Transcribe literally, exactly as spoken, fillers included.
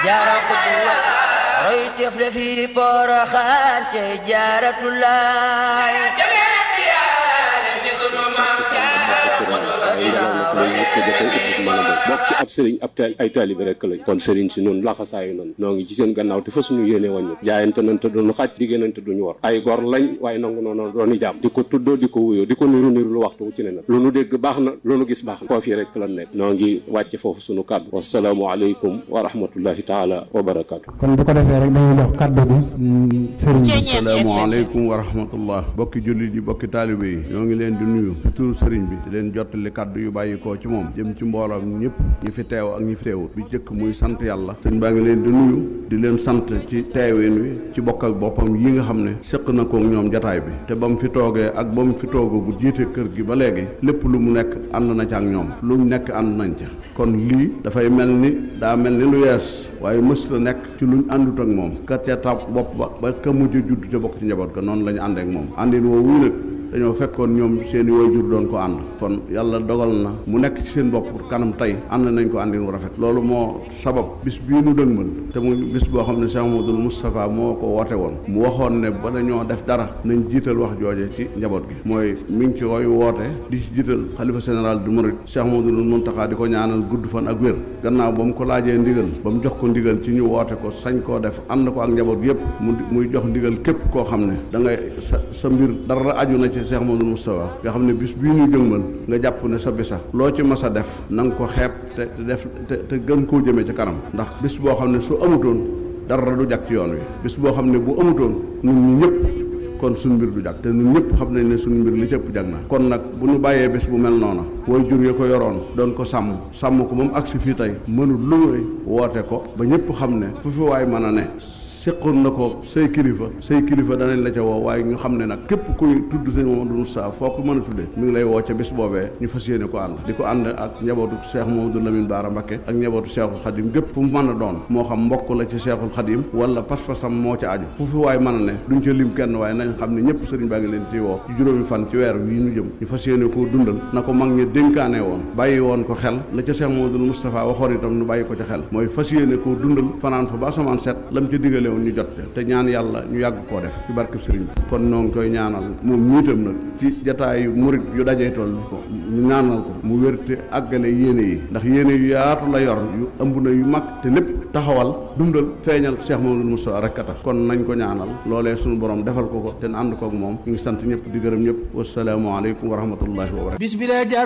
jaara xutwa roy teef la fi Poroxaan ca Jaaratulaay bokk ci ab sëriñ ab taal ay taalibe rek lañ kon sëriñ si noonu laxasaayu noonu noo ngi ci seen gannaaw te fa suñu yéene wàññu jaayante nañ te duñu xaj diggéenante duñu war ay gor lañ waaye nangu noonu dooni jàmm di ko tuddoo di ko wuyoo di ko niru niru lu waxtu ci ne nag lu nu dégg baax na lu nu gis baax na foofu rek lan nekk noo ngi wàcce foofu suñu kàddu wasalaamu aleykum wa rahmatullahi taala wa barakaatu. kon bu ko defee rek dañuy jox kàddu bi sëriñ bi. asalaamaaleykum wa rahmatullah bokki jullit yi bokki taalibe yi ñoo ngi leen di nuyu ci turu sëriñ bi di leen jottali kàddu yu bàyyi koo ci moom jëm ci mbooloom ñëpp ñi fi teew ak ñi fi teewut bi jëkk muy sant yàlla sëñ baa ngi leen di nuyu di leen sant ci teewin wi ci bokk ak boppam yi nga xam ne sëq na ko ñoom jataay bi te ba mu fi toogee ak ba mu fi toogee bu jiite kër gi ba léegi lépp lu mu nekk ànd na ca ak ñoom lu mu nekk ànd nañ ca kon lii dafay mel ni daa mel ni lu yees waaye mës la nekk ci luñ àndut ak moom ka ca tab bopp ba ba ka mujj judd ca bokk ci njaboot ga noonu la ñu ànd ak moom àndin woowu nag dañoo fekkoon ñoom seeni waajur doon ko ànd kon yàlla dogal na mu nekk ci seen bopp kanam tey ànd nañ ko àndin wu rafet loolu moo sabab bis bii nu dëgmal te muy bis boo xam ne Cheikh Mouhamadoul Moustapha moo ko woote woon mu waxoon ne ba dañoo def dara nañ jiital wax jooje ci njaboot gi mooy mi ngi ci koy woote di ci jiital xalifa général du Mouride Cheikh Mouhamadoul Mountakha di ko ñaanal gudd fan ak wér gannaaw ba mu ko laajee ndigal ba mu jox ko ndigal ci ñu woote ko sañ koo def ànd ko ak njaboot yëpp mu muy jox ndigal képp koo xam ne da ngay sa sa mbir dara aju na ci Cheikh Mouhamadoul Moustapha nga xam ne bis bii ñu jëngmal nga jàpp ne sa bisa loo ci mas a def na nga ko xeeb te def te te gën koo jëmee ci kanam ndax bis boo xam ne su amutoon dara du jag ci yoon wi bis boo xam ne bu amutoon ñun ñi ñëpp kon suñ mbir du jag te ñun ñëpp xam nañ ne suñ mbir li cëpp jag na kon nag bu ñu bàyyee bis bu mel noona way jur ya ko yoroon doon ko sàmm sàmm ko moom agsi fii tey mënul lu muy woote ko ba ñëpp xam ne fu fi waay mën a ne seqoon na ko say kilifa say kilifa danañ la ca woo waaye ñu xam ne nag képp kuy tudd sëñ Mouhamadoul Moustapha foo ko mën a tuddee mi ngi lay woo ca bis boobee ñu fas yéene ko ànd di ko ànd ak njabootu Cheikh Mouhamadoul Lamine Bara Mbacké ak njabootu Cheikhul Khadim gépp fu mu mën a doon moo xam mbokk la ci Cheikhul Khadim wala pas-pasam moo ca aju fu fi waay mën a ne duñ ca lim kenn waaye nañ xam ne ñëpp sëriñ baa ngi leen ci woo ci juróomi fan ci weer wi ñu jëm ñu fas yéene koo dundal na ko mag ñi dénkaane woon bàyyi woon ko xel la ca Cheikh Mouhamadoul Moustapha waxoon itam ñu bàyyi ko ca xel mooy fas yéene koo dundal fanaan fa ba asamaan set lam ca digale woon ñu jot te ñaan yàlla ñu yàgg koo def ci barkeb sëriñ bi kon noo ngi koy ñaanal moom ñiitam nag ci jataayu murit yu dajee toll ñu ñaanal ko mu wérte àggale yéene yi ndax yéene yu yaatu la yor yu ëmb na yu mag te lépp taxawal dundal feeñal Cheikh Mouhamadoul Moustapha rek a tax kon nañ ko ñaanal loolee suñu borom defal ko ko te ànd kook moom ñu ngi sant ñëpp di gërëm ñëpp wasalaamu aleykum wa rahmatullahi wa barakatuh